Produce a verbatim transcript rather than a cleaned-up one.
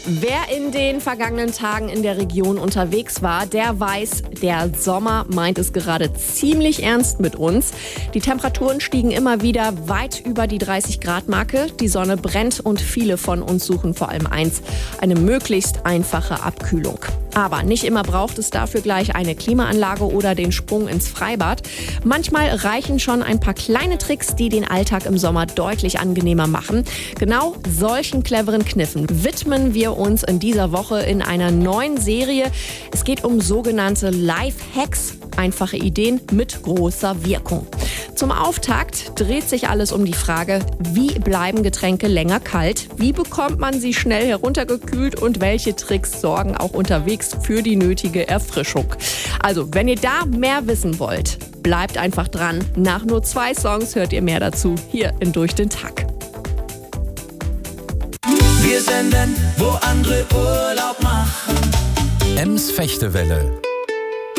Wer in den vergangenen Tagen in der Region unterwegs war, der weiß, der Sommer meint es gerade ziemlich ernst mit uns. Die Temperaturen stiegen immer wieder weit über die dreißig Grad Marke. Die Sonne brennt und viele von uns suchen vor allem eins, eine möglichst einfache Abkühlung. Aber nicht immer braucht es dafür gleich eine Klimaanlage oder den Sprung ins Freibad. Manchmal reichen schon ein paar kleine Tricks, die den Alltag im Sommer deutlich angenehmer machen. Genau solchen cleveren Kniffen widmen wir uns in dieser Woche in einer neuen Serie. Es geht um sogenannte Life-Hacks, einfache Ideen mit großer Wirkung. Zum Auftakt dreht sich alles um die Frage, wie bleiben Getränke länger kalt? Wie bekommt man sie schnell heruntergekühlt? Und welche Tricks sorgen auch unterwegs für die nötige Erfrischung? Also, wenn ihr da mehr wissen wollt, bleibt einfach dran. Nach nur zwei Songs hört ihr mehr dazu hier in Durch den Tag. Wir senden, wo andere Urlaub machen. Ems Fechtewelle.